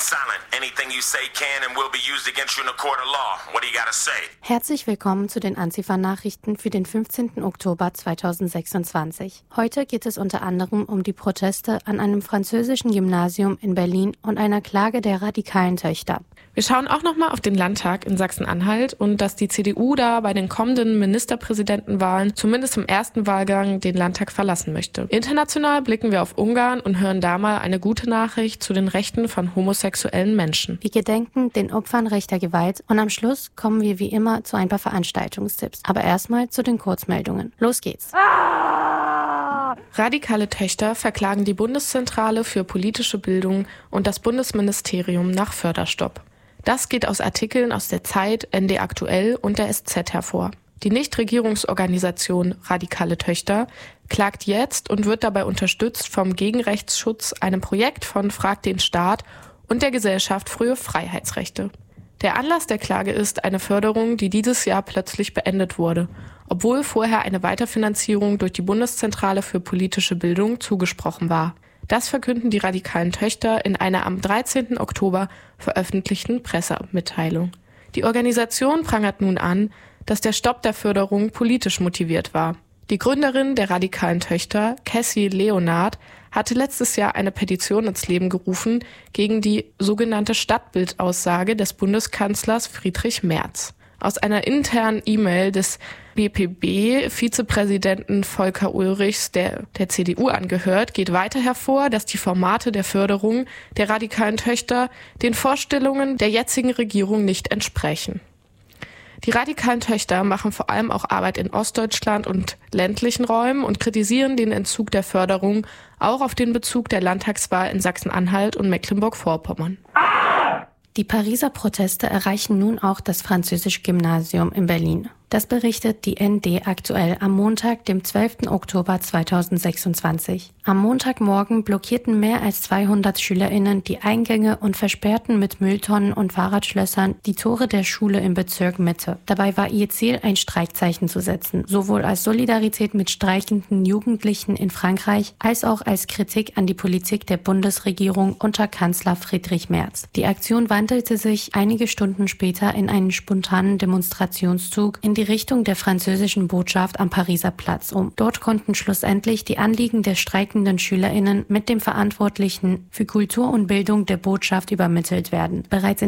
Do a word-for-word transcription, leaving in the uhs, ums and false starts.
silent. Anything you say can and will be used against you in a court of law. What do you gotta say? Herzlich willkommen zu den Antifa-Nachrichten für den fünfzehnten Oktober zweitausendsechsundzwanzig. Heute geht es unter anderem um die Proteste an einem französischen Gymnasium in Berlin und einer Klage der radikalen Töchter. Wir schauen auch nochmal auf den Landtag in Sachsen-Anhalt und dass die C D U da bei den kommenden Ministerpräsidentenwahlen zumindest im ersten Wahlgang den Landtag verlassen möchte. International blicken wir auf Ungarn und hören da mal eine gute Nachricht zu den Rechten von homosexuellen Menschen. Wir gedenken den Opfern rechter Gewalt und am Schluss kommen wir wie immer zu ein paar Veranstaltungstipps. Aber erstmal zu den Kurzmeldungen. Los geht's! Ah! Radikale Töchter verklagen die Bundeszentrale für politische Bildung und das Bundesministerium nach Förderstopp. Das geht aus Artikeln aus der Zeit, N D Aktuell und der S Z hervor. Die Nichtregierungsorganisation Radikale Töchter klagt jetzt und wird dabei unterstützt vom Gegenrechtsschutz, einem Projekt von Frag den Staat und der Gesellschaft für Freiheitsrechte. Der Anlass der Klage ist eine Förderung, die dieses Jahr plötzlich beendet wurde, obwohl vorher eine Weiterfinanzierung durch die Bundeszentrale für politische Bildung zugesprochen war. Das verkünden die Radikalen Töchter in einer am dreizehnten Oktober veröffentlichten Pressemitteilung. Die Organisation prangert nun an, dass der Stopp der Förderung politisch motiviert war. Die Gründerin der Radikalen Töchter, Cassie Leonard, hatte letztes Jahr eine Petition ins Leben gerufen gegen die sogenannte Stadtbildaussage des Bundeskanzlers Friedrich Merz. Aus einer internen E-Mail des B P B-Vizepräsidenten Volker Ulrichs, der der C D U angehört, geht weiter hervor, dass die Formate der Förderung der Radikalen Töchter den Vorstellungen der jetzigen Regierung nicht entsprechen. Die Radikalen Töchter machen vor allem auch Arbeit in Ostdeutschland und ländlichen Räumen und kritisieren den Entzug der Förderung auch auf den Bezug der Landtagswahl in Sachsen-Anhalt und Mecklenburg-Vorpommern. Die Pariser Proteste erreichen nun auch das französische Gymnasium in Berlin. Das berichtet die N D Aktuell am Montag, dem zwölften Oktober zweitausendsechsundzwanzig. Am Montagmorgen blockierten mehr als zweihundert SchülerInnen die Eingänge und versperrten mit Mülltonnen und Fahrradschlössern die Tore der Schule im Bezirk Mitte. Dabei war ihr Ziel, ein Streikzeichen zu setzen, sowohl als Solidarität mit streikenden Jugendlichen in Frankreich als auch als Kritik an die Politik der Bundesregierung unter Kanzler Friedrich Merz. Die Aktion wandelte sich einige Stunden später in einen spontanen Demonstrationszug in die Richtung der französischen Botschaft am Pariser Platz um. Dort konnten schlussendlich die Anliegen der streikenden SchülerInnen mit dem Verantwortlichen für Kultur und Bildung der Botschaft übermittelt werden. Bereits in